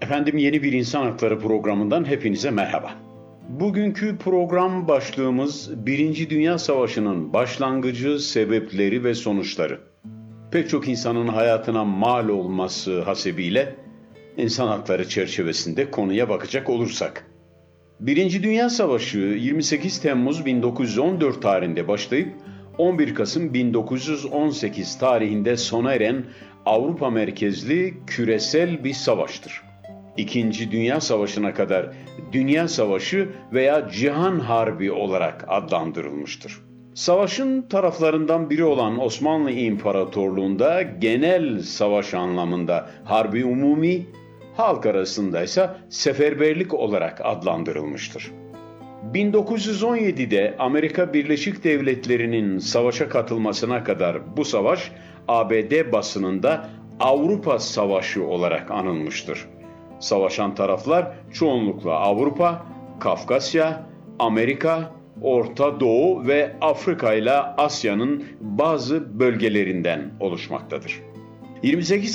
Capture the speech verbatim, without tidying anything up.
Efendim yeni bir İnsan Hakları programından hepinize merhaba. Bugünkü program başlığımız Birinci Dünya Savaşı'nın başlangıcı, sebepleri ve sonuçları. Pek çok insanın hayatına mal olması hasebiyle insan hakları çerçevesinde konuya bakacak olursak. Birinci Dünya Savaşı yirmi sekiz Temmuz bin dokuz yüz on dört tarihinde başlayıp on bir Kasım bin dokuz yüz on sekiz tarihinde sona eren Avrupa merkezli küresel bir savaştır. İkinci Dünya Savaşı'na kadar Dünya Savaşı veya Cihan Harbi olarak adlandırılmıştır. Savaşın taraflarından biri olan Osmanlı İmparatorluğu'nda genel savaş anlamında Harbi Umumi, halk arasında ise seferberlik olarak adlandırılmıştır. bin dokuz yüz on yedide Amerika Birleşik Devletleri'nin savaşa katılmasına kadar bu savaş A B D basınında Avrupa Savaşı olarak anılmıştır. Savaşan taraflar çoğunlukla Avrupa, Kafkasya, Amerika, Orta Doğu ve Afrika ile Asya'nın bazı bölgelerinden oluşmaktadır. yirmi sekiz